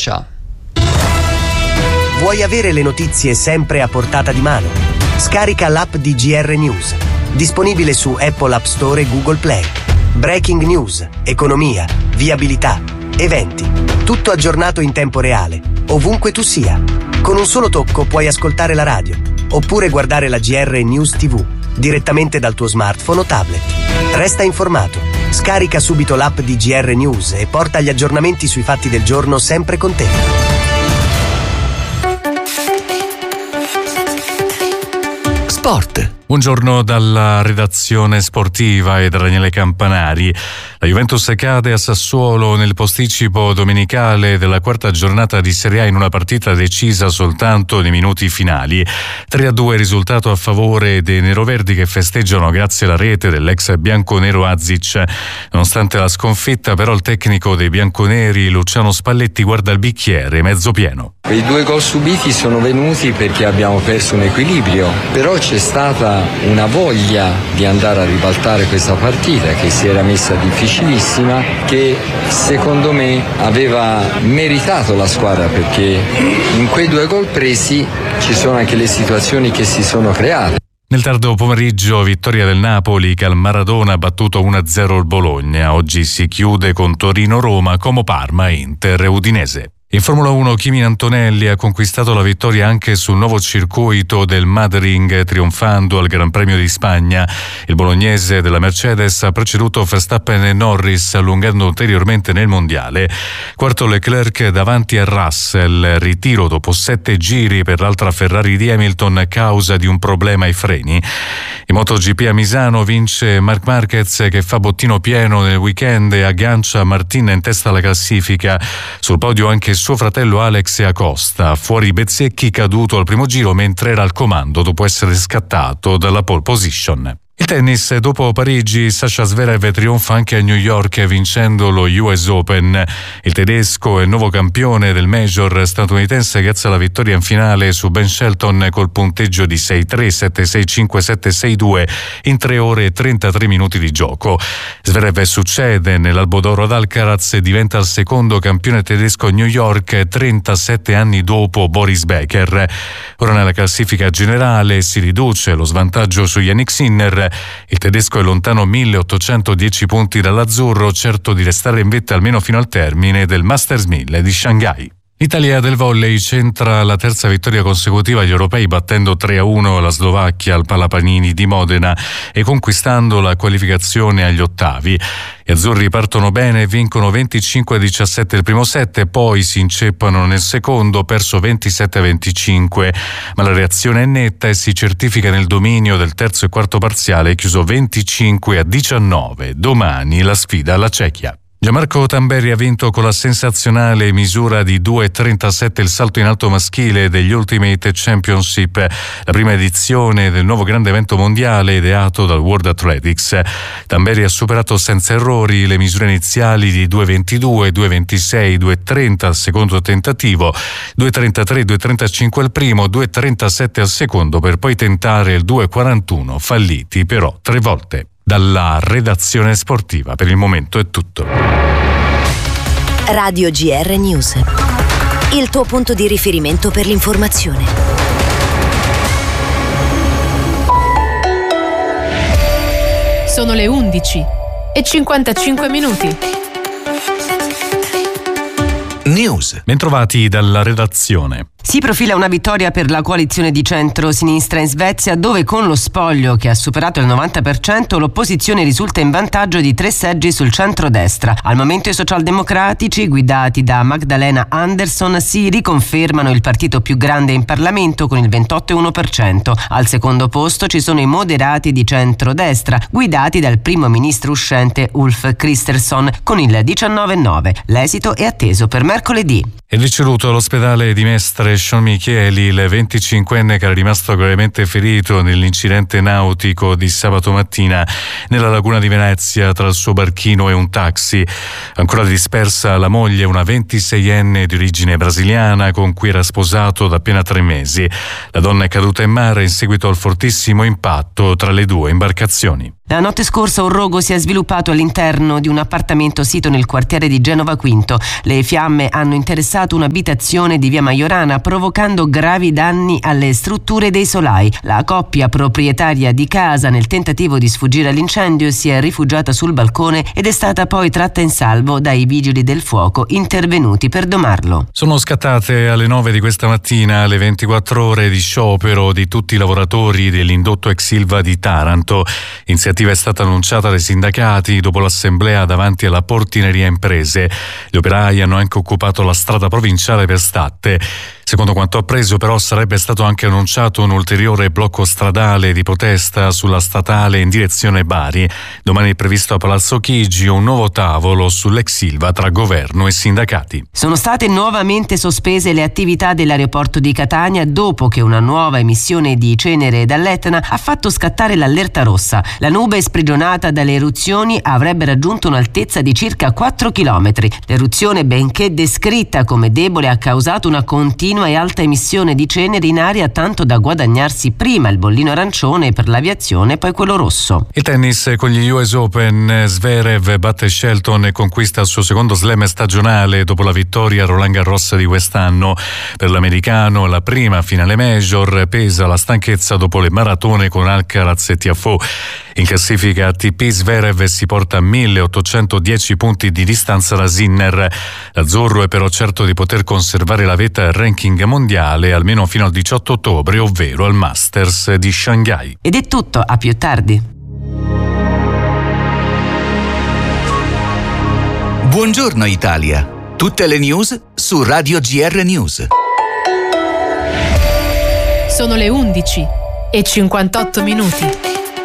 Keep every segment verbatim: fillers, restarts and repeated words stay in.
Brescia. Vuoi avere le notizie sempre a portata di mano? Scarica l'app di G R News, disponibile su Apple App Store e Google Play. Breaking news, economia, viabilità, eventi, tutto aggiornato in tempo reale, ovunque tu sia. Con un solo tocco puoi ascoltare la radio, oppure guardare la G R News tivù, direttamente dal tuo smartphone o tablet. Resta informato, scarica subito l'app di G R News e porta gli aggiornamenti sui fatti del giorno sempre con te. Sport. Buongiorno dalla redazione sportiva e da Daniele Campanari. La Juventus cade a Sassuolo nel posticipo domenicale della quarta giornata di Serie A in una partita decisa soltanto nei minuti finali. tre a due risultato a favore dei neroverdi che festeggiano grazie alla rete dell'ex bianconero Azic. Nonostante la sconfitta, però, il tecnico dei bianconeri Luciano Spalletti guarda il bicchiere mezzo pieno. I due gol subiti sono venuti perché abbiamo perso un equilibrio, però c'è stata una voglia di andare a ribaltare questa partita che si era messa difficilissima, che secondo me aveva meritato la squadra, perché in quei due gol presi ci sono anche le situazioni che si sono create. Nel tardo pomeriggio vittoria del Napoli che al Maradona ha battuto uno a zero il Bologna. Oggi si chiude con Torino-Roma, Como Parma, Inter e Udinese. In Formula uno Kimi Antonelli ha conquistato la vittoria anche sul nuovo circuito del Madrid, trionfando al Gran Premio di Spagna. Il bolognese della Mercedes ha preceduto Verstappen e Norris, allungando ulteriormente nel mondiale. Quarto Leclerc davanti a Russell, ritiro dopo sette giri per l'altra Ferrari di Hamilton a causa di un problema ai freni. In MotoGP a Misano vince Marc Marquez che fa bottino pieno nel weekend e aggancia Martin in testa alla classifica. Sul podio anche suo fratello Alex Acosta, fuori Bezzecchi caduto al primo giro mentre era al comando dopo essere scattato dalla pole position. Il tennis, dopo Parigi, Sasha Zverev trionfa anche a New York vincendo lo U S Open. Il tedesco è il nuovo campione del major statunitense grazie alla vittoria in finale su Ben Shelton col punteggio di sei tre, sette sei, cinque sette, sei due in tre ore e trentatré minuti di gioco. Zverev succede nell'Albo d'Oro ad Alcaraz e diventa il secondo campione tedesco a New York trentasette anni dopo Boris Becker. Ora nella classifica generale si riduce lo svantaggio su Yannick Sinner. Il tedesco è lontano milleottocentodieci punti dall'azzurro, certo di restare in vetta almeno fino al termine del Masters mille di Shanghai. L'Italia del volley centra la terza vittoria consecutiva agli europei battendo tre a uno la Slovacchia al Palapanini di Modena e conquistando la qualificazione agli ottavi. Gli azzurri partono bene e vincono venticinque a diciassette il primo set, poi si inceppano nel secondo, perso ventisette a venticinque, ma la reazione è netta e si certifica nel dominio del terzo e quarto parziale chiuso venticinque a diciannove. Domani la sfida alla Cechia. Gianmarco Tamberi ha vinto con la sensazionale misura di due virgola trentasette il salto in alto maschile degli Ultimate Championship, la prima edizione del nuovo grande evento mondiale ideato dal World Athletics. Tamberi ha superato senza errori le misure iniziali di due virgola ventidue, due virgola ventisei, due virgola trenta al secondo tentativo, due virgola trentatré, due virgola trentacinque al primo, due virgola trentasette al secondo per poi tentare il due virgola quarantuno, falliti però tre volte. Dalla redazione sportiva per il momento è tutto. Radio G R News, il tuo punto di riferimento per l'informazione. Sono le undici e cinquantacinque minuti. News. Bentrovati dalla redazione. Si profila una vittoria per la coalizione di centro-sinistra in Svezia, dove con lo spoglio che ha superato il novanta per cento l'opposizione risulta in vantaggio di tre seggi sul centro-destra. Al momento i socialdemocratici, guidati da Magdalena Andersson, si riconfermano il partito più grande in Parlamento con il ventotto virgola uno per cento. Al secondo posto ci sono i moderati di centro-destra, guidati dal primo ministro uscente Ulf Kristersson con il diciannove virgola nove. L'esito è atteso per mercoledì. È deceduto all'ospedale di Mestre Sean Micheli, il venticinquenne che era rimasto gravemente ferito nell'incidente nautico di sabato mattina nella laguna di Venezia tra il suo barchino e un taxi. Ancora dispersa la moglie, una ventiseienne di origine brasiliana con cui era sposato da appena tre mesi. La donna è caduta in mare in seguito al fortissimo impatto tra le due imbarcazioni. La notte scorsa un rogo si è sviluppato all'interno di un appartamento sito nel quartiere di Genova Quinto. Le fiamme hanno interessato interessato un'abitazione di via Majorana, provocando gravi danni alle strutture dei solai. La coppia proprietaria di casa, nel tentativo di sfuggire all'incendio, si è rifugiata sul balcone ed è stata poi tratta in salvo dai vigili del fuoco intervenuti per domarlo. Sono scattate alle nove di questa mattina le ventiquattro ore di sciopero di tutti i lavoratori dell'indotto ex Ilva di Taranto. L'iniziativa è stata annunciata dai sindacati dopo l'assemblea davanti alla Portineria Imprese. Gli operai hanno anche occupato la strada provinciale per Statte. Secondo quanto appreso, però, sarebbe stato anche annunciato un ulteriore blocco stradale di protesta sulla statale in direzione Bari. Domani è previsto a Palazzo Chigi un nuovo tavolo sull'ex Ilva tra governo e sindacati. Sono state nuovamente sospese le attività dell'aeroporto di Catania dopo che una nuova emissione di cenere dall'Etna ha fatto scattare l'allerta rossa. La nube sprigionata dalle eruzioni avrebbe raggiunto un'altezza di circa quattro chilometri. L'eruzione, benché descritta come debole, ha causato una continua e alta emissione di cenere in aria, tanto da guadagnarsi prima il bollino arancione per l'aviazione e poi quello rosso. Il tennis con gli U S Open. Zverev batte Shelton e conquista il suo secondo slam stagionale dopo la vittoria a Roland Garros di quest'anno. Per l'americano la prima finale major, pesa la stanchezza dopo le maratone con Alcaraz e Tiafoe. In classifica A T P Zverev si porta a milleottocentodieci punti di distanza da Sinner. L'azzurro è però certo di poter conservare la vetta al ranking mondiale almeno fino al diciotto ottobre, ovvero al Masters di Shanghai. Ed è tutto, a più tardi. Buongiorno Italia. Tutte le news su Radio G R News. Sono le undici e cinquantotto minuti.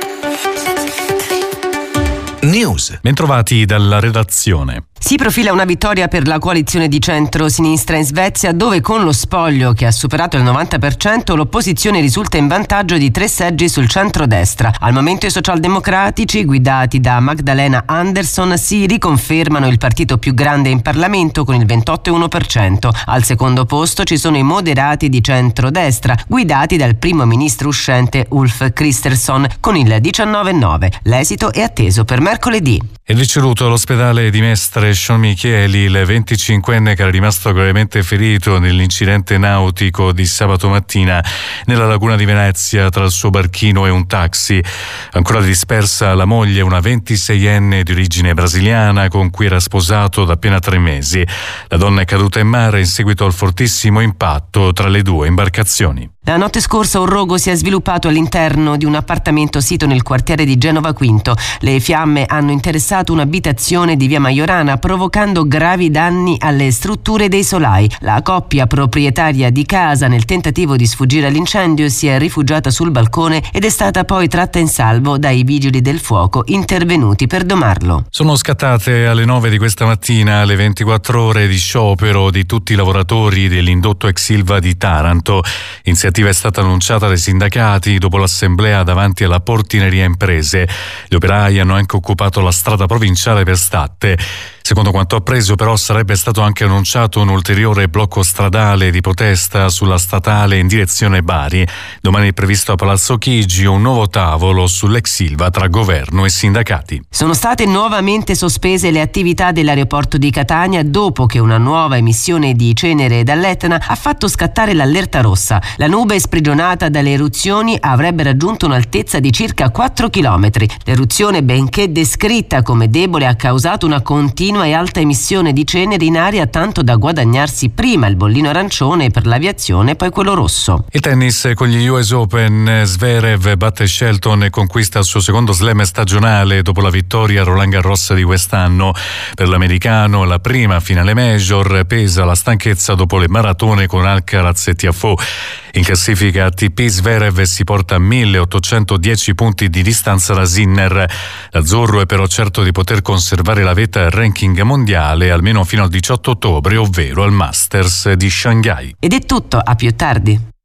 News. Bentrovati dalla redazione. Si profila una vittoria per la coalizione di centro-sinistra in Svezia, dove con lo spoglio che ha superato il novanta per cento l'opposizione risulta in vantaggio di tre seggi sul centrodestra. Al momento i socialdemocratici, guidati da Magdalena Andersson, si riconfermano il partito più grande in Parlamento con il ventotto virgola uno per cento. Al secondo posto ci sono i moderati di centrodestra, guidati dal primo ministro uscente Ulf Kristersson con il diciannove virgola nove. L'esito è atteso per mercoledì. È deceduto all'ospedale di Mestre Sean Micheli, il venticinquenne che era rimasto gravemente ferito nell'incidente nautico di sabato mattina nella laguna di Venezia tra il suo barchino e un taxi. Ancora dispersa la moglie, una ventiseienne di origine brasiliana con cui era sposato da appena tre mesi. La donna è caduta in mare in seguito al fortissimo impatto tra le due imbarcazioni. La notte scorsa un rogo si è sviluppato all'interno di un appartamento sito nel quartiere di Genova Quinto. Le fiamme hanno interessato un'abitazione di via Majorana, provocando gravi danni alle strutture dei solai. La coppia proprietaria di casa, nel tentativo di sfuggire all'incendio, si è rifugiata sul balcone ed è stata poi tratta in salvo dai vigili del fuoco intervenuti per domarlo. Sono scattate alle nove di questa mattina le ventiquattro ore di sciopero di tutti i lavoratori dell'indotto ex Ilva di Taranto. Iniziativa è stata annunciata dai sindacati dopo l'assemblea davanti alla Portineria Imprese. Gli operai hanno anche occupato la strada provinciale per Statte. Secondo quanto appreso, però, sarebbe stato anche annunciato un ulteriore blocco stradale di protesta sulla statale in direzione Bari. Domani è previsto a Palazzo Chigi un nuovo tavolo sull'ex Ilva tra governo e sindacati. Sono state nuovamente sospese le attività dell'aeroporto di Catania dopo che una nuova emissione di cenere dall'Etna ha fatto scattare l'allerta rossa. La nube sprigionata dalle eruzioni avrebbe raggiunto un'altezza di circa quattro chilometri. L'eruzione, benché descritta come debole, ha causato una continua e alta emissione di cenere in aria, tanto da guadagnarsi prima il bollino arancione per l'aviazione e poi quello rosso. Il tennis con gli U S Open. Zverev batte Shelton e conquista il suo secondo slam stagionale dopo la vittoria a Roland Garros di quest'anno. Per l'americano la prima finale major, pesa la stanchezza dopo le maratone con Alcaraz e Tiafoe. In classifica A T P Zverev si porta a milleottocentodieci punti di distanza da Sinner. L'azzurro è però certo di poter conservare la vetta al ranking mondiale almeno fino al diciotto ottobre, ovvero al Masters di Shanghai. Ed è tutto, a più tardi.